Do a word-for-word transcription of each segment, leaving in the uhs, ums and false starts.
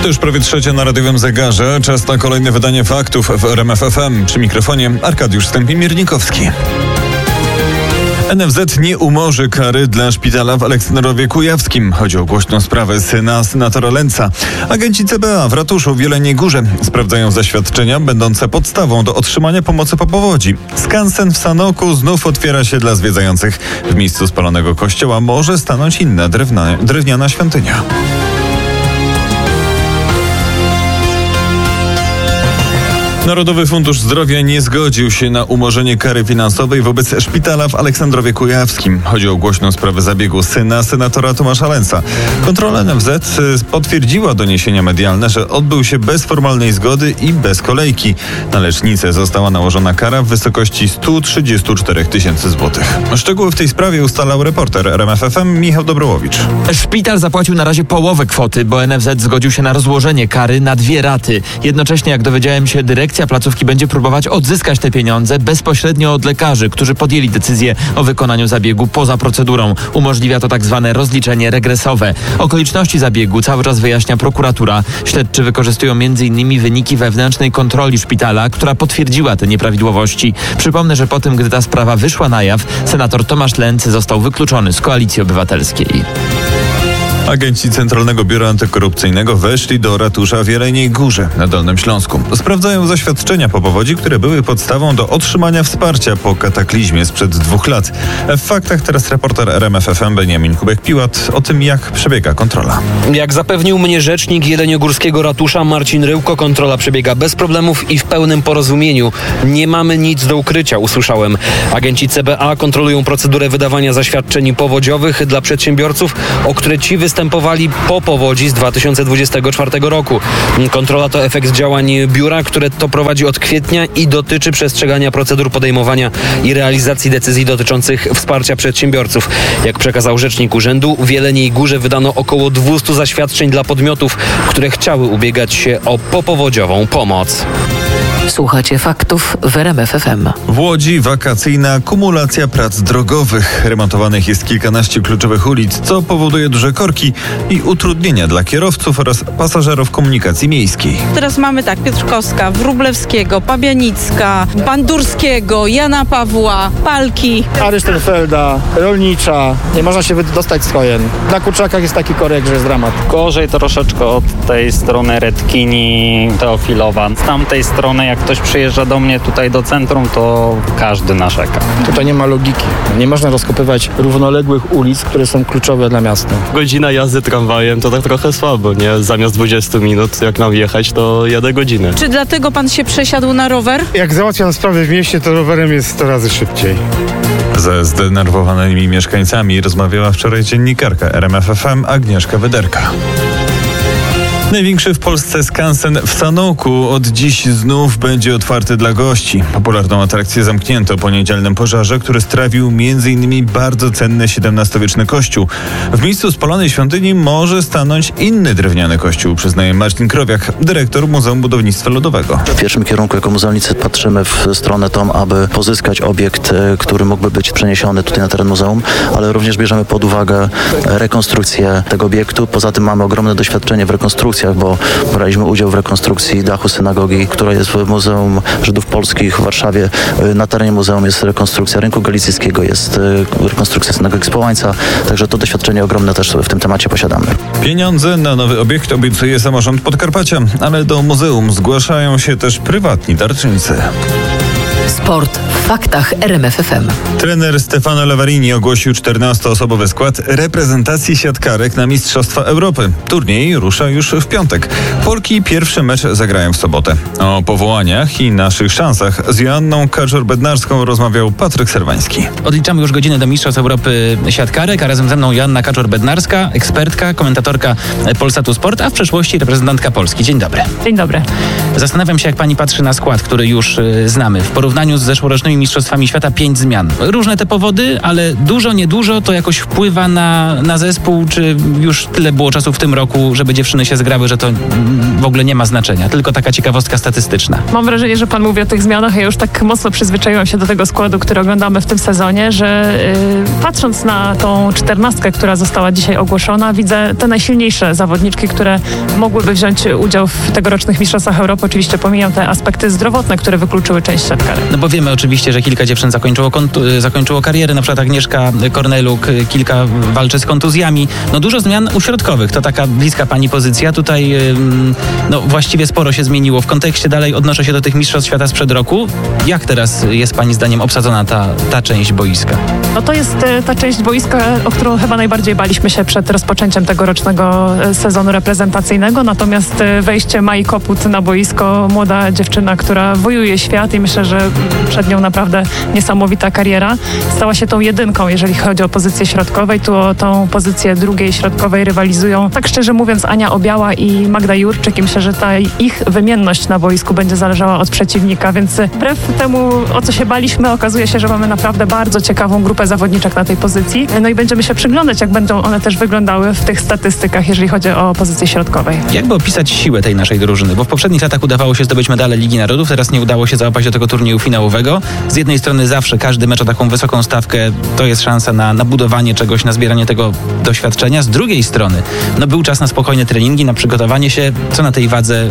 To już prawie trzecia na radiowym zegarze. Czas na kolejne wydanie faktów w R M F F M. Przy mikrofonie Arkadiusz Stępień-Miernikowski. N F Z nie umorzy kary dla szpitala w Aleksandrowie Kujawskim. Chodzi o głośną sprawę syna senatora Lęca. Agenci C B A w ratuszu w Jeleniej Górze sprawdzają zaświadczenia będące podstawą do otrzymania pomocy po powodzi. Skansen w Sanoku znów otwiera się dla zwiedzających. W miejscu spalonego kościoła może stanąć inna drewna, drewniana świątynia. Narodowy Fundusz Zdrowia nie zgodził się na umorzenie kary finansowej wobec szpitala w Aleksandrowie Kujawskim. Chodzi o głośną sprawę zabiegu syna senatora Tomasza Lęca. Kontrola N F Z potwierdziła doniesienia medialne, że odbył się bez formalnej zgody i bez kolejki. Na lecznicę została nałożona kara w wysokości sto trzydzieści cztery tysiące złotych. Szczegóły w tej sprawie ustalał reporter R M F F M Michał Dobrołowicz. Szpital zapłacił na razie połowę kwoty, bo N F Z zgodził się na rozłożenie kary na dwie raty. Jednocześnie, jak dowiedziałem się, dyrekcja placówki będzie próbować odzyskać te pieniądze bezpośrednio od lekarzy, którzy podjęli decyzję o wykonaniu zabiegu poza procedurą. Umożliwia to tak zwane rozliczenie regresowe. Okoliczności zabiegu cały czas wyjaśnia prokuratura. Śledczy wykorzystują między innymi wyniki wewnętrznej kontroli szpitala, która potwierdziła te nieprawidłowości. Przypomnę, że po tym, gdy ta sprawa wyszła na jaw, senator Tomasz Lęc został wykluczony z Koalicji Obywatelskiej. Agenci Centralnego Biura Antykorupcyjnego weszli do ratusza w Jeleniej Górze na Dolnym Śląsku. Sprawdzają zaświadczenia po powodzi, które były podstawą do otrzymania wsparcia po kataklizmie sprzed dwóch lat. W faktach teraz reporter R M F F M Beniamin Kubek-Piłat o tym, jak przebiega kontrola. Jak zapewnił mnie rzecznik jeleniogórskiego ratusza Marcin Ryłko, kontrola przebiega bez problemów i w pełnym porozumieniu. Nie mamy nic do ukrycia, usłyszałem. Agenci C B A kontrolują procedurę wydawania zaświadczeń powodziowych dla przedsiębiorców, o które ci występowali po powodzi z dwa tysiące dwudziestego czwartego roku. Kontrola to efekt działań biura, które to prowadzi od kwietnia i dotyczy przestrzegania procedur podejmowania i realizacji decyzji dotyczących wsparcia przedsiębiorców. Jak przekazał rzecznik urzędu, w Jeleniej Górze wydano około dwieście zaświadczeń dla podmiotów, które chciały ubiegać się o popowodziową pomoc. Słuchacie faktów w R M F F M. W Łodzi wakacyjna kumulacja prac drogowych. Remontowanych jest kilkanaście kluczowych ulic, co powoduje duże korki i utrudnienia dla kierowców oraz pasażerów komunikacji miejskiej. Teraz mamy tak, Piotrkowska, Wróblewskiego, Pabianicka, Bandurskiego, Jana Pawła, Palki. Arysztenfelda, Rolnicza. Nie można się wydostać z Kojen. Na Kurczakach jest taki korek, że jest dramat. Gorzej troszeczkę od tej strony Redkini, Teofilowa. Z tamtej strony, jak ktoś przyjeżdża do mnie tutaj do centrum, to każdy narzeka. Tutaj nie ma logiki. Nie można rozkopywać równoległych ulic, które są kluczowe dla miasta. Godzina jazdy tramwajem to tak trochę słabo, nie? Zamiast dwudziestu minut, jak mam jechać, to jadę godzinę. Czy dlatego pan się przesiadł na rower? Jak załatwiam sprawy w mieście, to rowerem jest sto razy szybciej. Ze zdenerwowanymi mieszkańcami rozmawiała wczoraj dziennikarka R M F F M Agnieszka Wyderka. Największy w Polsce skansen w Sanoku od dziś znów będzie otwarty dla gości. Popularną atrakcję zamknięto po niedzielnym pożarze, który strawił między innymi bardzo cenny siedemnastowieczny kościół. W miejscu spalonej świątyni może stanąć inny drewniany kościół, przyznaje Marcin Krowiak, dyrektor Muzeum Budownictwa Ludowego. W pierwszym kierunku jako muzealnicy patrzymy w stronę tą, aby pozyskać obiekt, który mógłby być przeniesiony tutaj na teren muzeum, ale również bierzemy pod uwagę rekonstrukcję tego obiektu. Poza tym mamy ogromne doświadczenie w rekonstrukcji, bo braliśmy udział w rekonstrukcji dachu synagogi, która jest w Muzeum Żydów Polskich w Warszawie. Na terenie muzeum jest rekonstrukcja rynku galicyjskiego, jest rekonstrukcja synagogi z Połańca, także to doświadczenie ogromne też w tym temacie posiadamy. Pieniądze na nowy obiekt obiecuje samorząd Podkarpacia, ale do muzeum zgłaszają się też prywatni darczyńcy. Sport w faktach R M F F M. Trener Stefano Lavarini ogłosił czternastoosobowy skład reprezentacji siatkarek na Mistrzostwa Europy. Turniej rusza już w piątek. Polki pierwszy mecz zagrają w sobotę. O powołaniach i naszych szansach z Joanną Kaczor-Bednarską rozmawiał Patryk Serwański. Odliczamy już godzinę do Mistrzostw Europy siatkarek, a razem ze mną Joanna Kaczor-Bednarska, ekspertka, komentatorka Polsatu Sport, a w przeszłości reprezentantka Polski. Dzień dobry. Dzień dobry. Zastanawiam się, jak pani patrzy na skład, który już y, znamy. W porównaniu z zeszłorocznymi Mistrzostwami Świata pięć zmian. Różne te powody, ale dużo, niedużo to jakoś wpływa na, na zespół, czy już tyle było czasu w tym roku, żeby dziewczyny się zgrały, że to w ogóle nie ma znaczenia. Tylko taka ciekawostka statystyczna. Mam wrażenie, że pan mówi o tych zmianach. Ja już tak mocno przyzwyczaiłam się do tego składu, który oglądamy w tym sezonie, że yy, patrząc na tą czternastkę, która została dzisiaj ogłoszona, widzę te najsilniejsze zawodniczki, które mogłyby wziąć udział w tegorocznych Mistrzostwach Europy. Oczywiście pomijam te aspekty zdrowotne, które wykluczyły część siatkarek. No bo wiemy oczywiście, że kilka dziewczyn zakończyło, kontu- zakończyło karierę, na przykład Agnieszka Korneluk, kilka walczy z kontuzjami. No dużo zmian uśrodkowych, to taka bliska pani pozycja. Tutaj yy, no właściwie sporo się zmieniło. W kontekście dalej odnoszę się do tych Mistrzostw Świata sprzed roku. Jak teraz jest pani zdaniem obsadzona ta, ta część boiska? No to jest ta część boiska, o którą chyba najbardziej baliśmy się przed rozpoczęciem tegorocznego sezonu reprezentacyjnego. Natomiast wejście Mai Koput na boisko, młoda dziewczyna, która wojuje świat i myślę, że przed nią naprawdę niesamowita kariera. Stała się tą jedynką, jeżeli chodzi o pozycję środkowej. Tu o tą pozycję drugiej środkowej rywalizują, tak szczerze mówiąc, Ania Obiała i Magda Jurczyk. I myślę, że ta ich wymienność na boisku będzie zależała od przeciwnika, więc wbrew temu, o co się baliśmy, okazuje się, że mamy naprawdę bardzo ciekawą grupę zawodniczek na tej pozycji. No i będziemy się przyglądać, jak będą one też wyglądały w tych statystykach, jeżeli chodzi o pozycję środkowej. Jakby opisać siłę tej naszej drużyny? Bo w poprzednich latach udawało się zdobyć medale Ligi Narodów, teraz nie udało się załapać do tego turnieju finałowego. Z jednej strony zawsze każdy mecz o taką wysoką stawkę to jest szansa na, na budowanie czegoś, na zbieranie tego doświadczenia. Z drugiej strony, no był czas na spokojne treningi, na przygotowanie się. Co na tej wadze,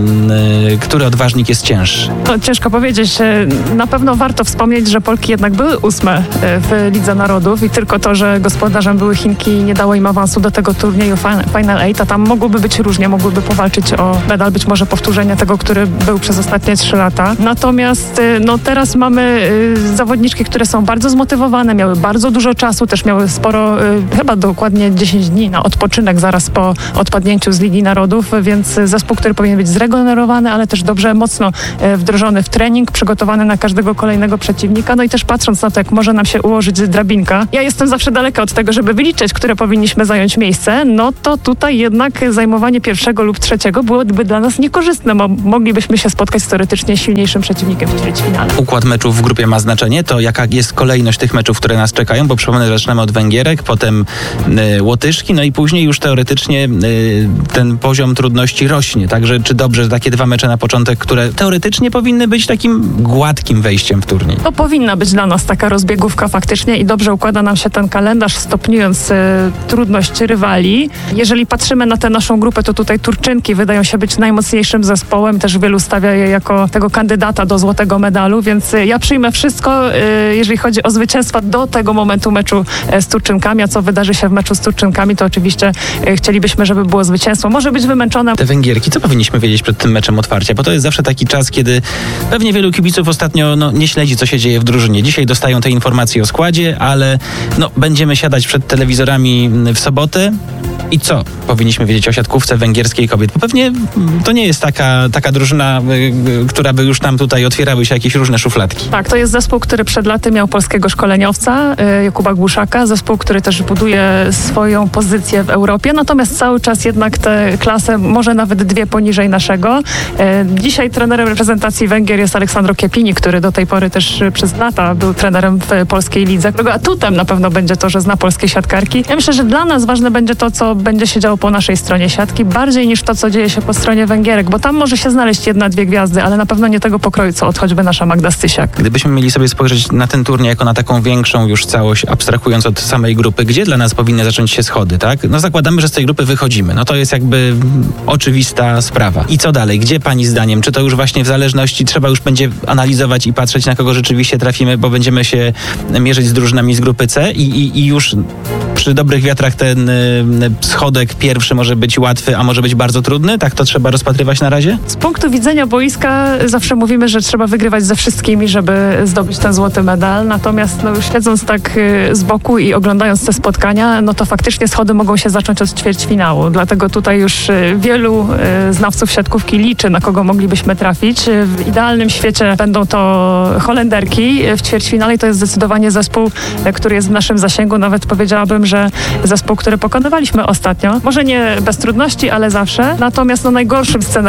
yy, który odważnik jest cięższy? No, ciężko powiedzieć. Na pewno warto wspomnieć, że Polki jednak były ósme w Lidze Narodów i tylko to, że gospodarzem były Chinki, nie dało im awansu do tego turnieju Final Eight, a tam mogłoby być różnie, mogłyby powalczyć o medal, być może powtórzenie tego, który był przez ostatnie trzy lata. Natomiast no, teraz mamy zawodniczki, które są bardzo zmotywowane, miały bardzo dużo czasu, też miały sporo, chyba dokładnie dziesięć dni na odpoczynek zaraz po odpadnięciu z Ligi Narodów, więc zespół, który powinien być zregenerowany, ale też dobrze, mocno wdrożony w trening, przygotowany na każdego kolejnego przeciwnika. No i też patrząc na to, jak może nam się ułożyć drabinka. Ja jestem zawsze daleka od tego, żeby wyliczyć, które powinniśmy zająć miejsce, no to tutaj jednak zajmowanie pierwszego lub trzeciego byłoby dla nas niekorzystne, bo moglibyśmy się spotkać z teoretycznie silniejszym przeciwnikiem w ćwierćfinale. Układ meczów w grupie ma znaczenie, to jaka jest kolejność tych meczów, które nas czekają, bo przypomnę, że zaczynamy od Węgierek, potem y, Łotyszki, no i później już teoretycznie y, ten poziom trudności rośnie, także czy dobrze, że takie dwa mecze na początek, które teoretycznie powinny być takim gładkim wejściem w turniej? To powinna być dla nas taka rozbiegówka faktycznie i dobrze układa nam się ten kalendarz, stopniując y, trudność rywali. Jeżeli patrzymy na tę naszą grupę, to tutaj Turczynki wydają się być najmocniejszym zespołem, też wielu stawia je jako tego kandydata do złotego medalu, więc y, ja przyjmę wszystko, y, jeżeli chodzi o zwycięstwa do tego momentu meczu y, z Turczynkami, a co wydarzy się w meczu z Turczynkami, to oczywiście y, chcielibyśmy, żeby było zwycięstwo. Może być wymęczone. Te Węgierki, co powinniśmy wiedzieć przed tym meczem otwarcia? Bo to jest zawsze taki czas, kiedy pewnie wielu kibiców ostatnio no, nie śledzi, co się dzieje w drużynie. Dzisiaj dostają te informacje o składzie, ale no, będziemy siadać przed telewizorami w sobotę. I co powinniśmy wiedzieć o siatkówce węgierskiej kobiet? Bo pewnie to nie jest taka, taka drużyna, y, która by już nam tutaj otwierały się jakieś różne szufladki. Tak, to jest zespół, który przed laty miał polskiego szkoleniowca, y, Jakuba Głuszaka. Zespół, który też buduje swoją pozycję w Europie, natomiast cały czas jednak tę klasę, może nawet dwie poniżej naszego. Y, dzisiaj trenerem reprezentacji Węgier jest Aleksandro Kiepini, który do tej pory też przez lata był trenerem w polskiej lidze. Którego atutem na pewno będzie to, że zna polskie siatkarki. Ja myślę, że dla nas ważne będzie to, co będzie się działo po naszej stronie siatki, bardziej niż to, co dzieje się po stronie Węgierek, bo tam może się znaleźć jedna, dwie gwiazdy, ale na pewno nie tego pokroju, co od choćby nasza Magda Stysiak. Gdybyśmy mieli sobie spojrzeć na ten turniej jako na taką większą już całość, abstrahując od samej grupy, gdzie dla nas powinny zacząć się schody, tak? No zakładamy, że z tej grupy wychodzimy. No to jest jakby oczywista sprawa. I co dalej? Gdzie pani zdaniem? Czy to już właśnie w zależności trzeba już będzie analizować i patrzeć, na kogo rzeczywiście trafimy, bo będziemy się mierzyć z drużynami z grupy C i, i, i już przy dobrych wiatrach ten y, schodek pierwszy może być łatwy, a może być bardzo trudny? Tak to trzeba rozpatrywać na razie? Z punktu widzenia boiska zawsze mówimy, że trzeba wygrywać ze wszystkimi, żeby zdobyć ten złoty medal. Natomiast no, śledząc tak y, z boku i oglądając te spotkania, no to faktycznie schody mogą się zacząć od ćwierćfinału. Dlatego tutaj już y, wielu y, znawców siatkówki liczy, na kogo moglibyśmy trafić. W idealnym świecie będą to Holenderki w ćwierćfinale i to jest zdecydowanie zespół, y, który jest w naszym zasięgu. Nawet powiedziałabym, że zespół, który pokonywaliśmy ostatnio. Może nie bez trudności, ale zawsze. Natomiast no, najgorszym scenariuszem było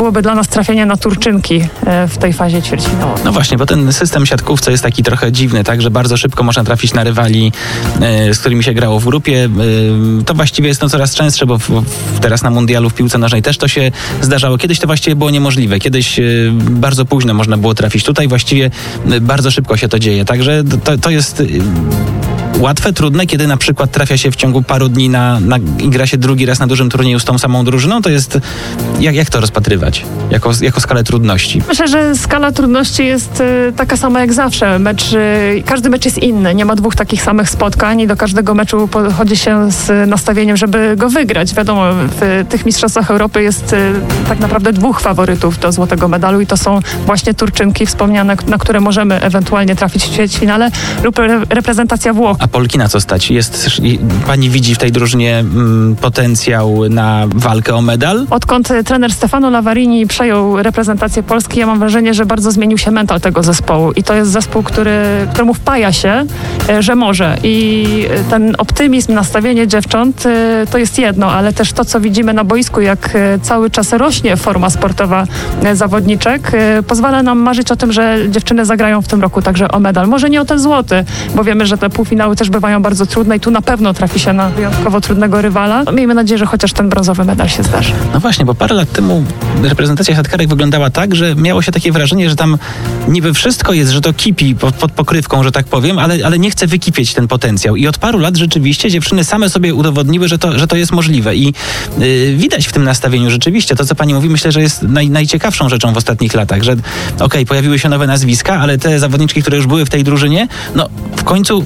byłoby dla nas trafienie na Turczynki w tej fazie ćwierćfinałowej. No właśnie, bo ten system siatkówce jest taki trochę dziwny, tak, że bardzo szybko można trafić na rywali, e, z którymi się grało w grupie. E, to właściwie jest no coraz częstsze, bo w, w, teraz na mundialu w piłce nożnej też to się zdarzało. Kiedyś to właściwie było niemożliwe. Kiedyś e, bardzo późno można było trafić. Tutaj właściwie e, bardzo szybko się to dzieje. Także to, to jest... E, łatwe, trudne, kiedy na przykład trafia się w ciągu paru dni na, na, i gra się drugi raz na dużym turnieju z tą samą drużyną, to jest... Jak, jak to rozpatrywać? Jako, jako skalę trudności? Myślę, że skala trudności jest y, taka sama jak zawsze. Mecz, y, każdy mecz jest inny. Nie ma dwóch takich samych spotkań i do każdego meczu podchodzi się z nastawieniem, żeby go wygrać. Wiadomo, w tych mistrzostwach Europy jest y, tak naprawdę dwóch faworytów do złotego medalu i to są właśnie Turczynki wspomniane, na które możemy ewentualnie trafić w ćwierćfinale lub re, reprezentacja Włoch. A Polki na co stać? Jest, pani widzi w tej drużynie mm, potencjał na walkę o medal? Odkąd trener Stefano Lavarini przejął reprezentację Polski, ja mam wrażenie, że bardzo zmienił się mental tego zespołu i to jest zespół, który, któremu wpaja się, że może i ten optymizm, nastawienie dziewcząt to jest jedno, ale też to, co widzimy na boisku, jak cały czas rośnie forma sportowa zawodniczek, pozwala nam marzyć o tym, że dziewczyny zagrają w tym roku także o medal. Może nie o ten złoty, bo wiemy, że te półfinały też bywają bardzo trudne i tu na pewno trafi się na wyjątkowo trudnego rywala. Miejmy nadzieję, że chociaż ten brązowy medal się zdarzy. No właśnie, bo parę lat temu reprezentacja siatkarek wyglądała tak, że miało się takie wrażenie, że tam niby wszystko jest, że to kipi pod, pod pokrywką, że tak powiem, ale, ale nie chce wykipieć ten potencjał. I od paru lat rzeczywiście dziewczyny same sobie udowodniły, że to, że to jest możliwe. I yy, widać w tym nastawieniu rzeczywiście to, co pani mówi, myślę, że jest naj, najciekawszą rzeczą w ostatnich latach, że okej, okay, pojawiły się nowe nazwiska, ale te zawodniczki, które już były w tej drużynie, no w końcu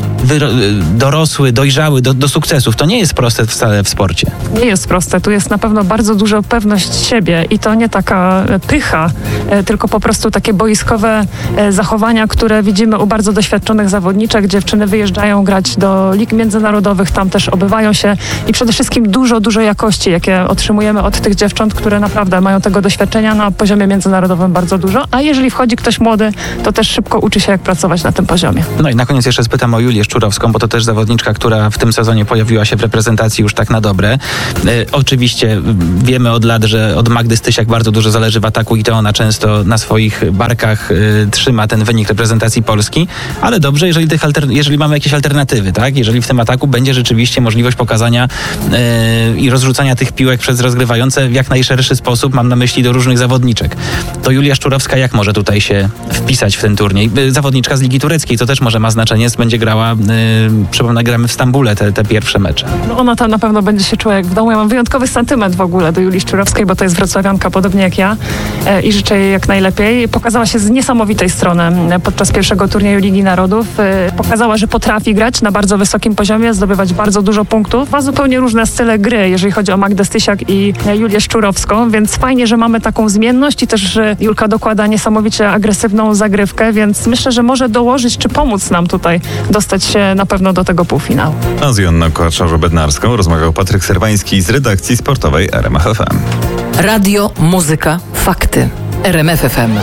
dorosły, dojrzały do, do sukcesów. To nie jest proste wcale w sporcie. Nie jest proste. Tu jest na pewno bardzo duża pewność siebie i to nie taka pycha, tylko po prostu takie boiskowe zachowania, które widzimy u bardzo doświadczonych zawodniczek. Dziewczyny wyjeżdżają grać do lig międzynarodowych, tam też obywają się i przede wszystkim dużo, dużo jakości, jakie otrzymujemy od tych dziewcząt, które naprawdę mają tego doświadczenia na poziomie międzynarodowym bardzo dużo, a jeżeli wchodzi ktoś młody, to też szybko uczy się, jak pracować na tym poziomie. No i na koniec jeszcze spytam o Julię Szczurowską, bo to też zawodniczka, która w tym sezonie pojawiła się w reprezentacji już tak na dobre. E, oczywiście wiemy od lat, że od Magdy Stysiak bardzo dużo zależy w ataku i to ona często na swoich barkach e, trzyma ten wynik reprezentacji Polski, ale dobrze, jeżeli, tych alter- jeżeli mamy jakieś alternatywy, tak? Jeżeli w tym ataku będzie rzeczywiście możliwość pokazania e, i rozrzucania tych piłek przez rozgrywające w jak najszerszy sposób, mam na myśli do różnych zawodniczek. To Julia Szczurowska jak może tutaj się wpisać w ten turniej? E, zawodniczka z Ligi Tureckiej, to też może ma znaczenie, będzie grała, yy, przypomnę, gramy w Stambule te, te pierwsze mecze. No ona tam na pewno będzie się czuła jak w domu. Ja mam wyjątkowy sentyment w ogóle do Julii Szczurowskiej, bo to jest wrocławianka, podobnie jak ja e, i życzę jej jak najlepiej. Pokazała się z niesamowitej strony podczas pierwszego turnieju Ligi Narodów. E, pokazała, że potrafi grać na bardzo wysokim poziomie, zdobywać bardzo dużo punktów. Ma zupełnie różne style gry, jeżeli chodzi o Magdę Stysiak i Julię Szczurowską, więc fajnie, że mamy taką zmienność i też, że Julka dokłada niesamowicie agresywną zagrywkę, więc myślę, że może dołożyć czy pomóc nam tutaj dostać się na pewno do tego półfinału. A z Joanną Kołaczarz-Bednarską rozmawiał Patryk Serwański z redakcji sportowej R M F F M. Radio, muzyka, fakty. R M F F M.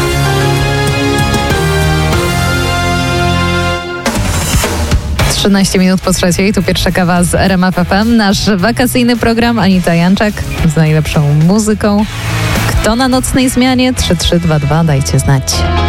trzynaście minut po trzeciej, tu pierwsza kawa z R M F F M. Nasz wakacyjny program, Anita Janczak z najlepszą muzyką. Kto na nocnej zmianie? trzy trzy dwa dwa, dajcie znać.